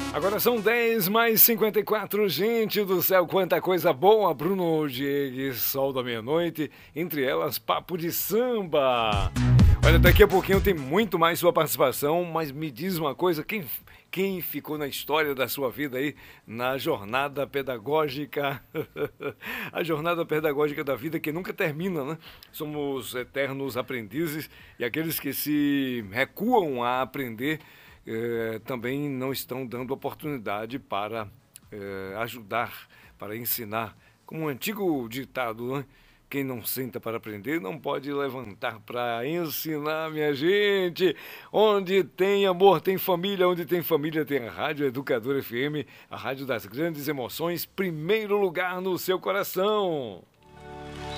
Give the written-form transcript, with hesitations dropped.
Agora são 10 mais 54, gente do céu, quanta coisa boa, Bruno Diego, Sol da Meia-Noite, entre elas Papo de Samba. Olha, daqui a pouquinho tem muito mais sua participação, mas me diz uma coisa, quem ficou na história da sua vida aí, na jornada pedagógica, a jornada pedagógica da vida que nunca termina, né? Somos eternos aprendizes e aqueles que se recuam a aprender também não estão dando oportunidade para ajudar, para ensinar. Como um antigo ditado, né? Quem não senta para aprender não pode levantar para ensinar, minha gente. Onde tem amor, tem família. Onde tem família, tem a Rádio Educador FM, a rádio das grandes emoções, primeiro lugar no seu coração.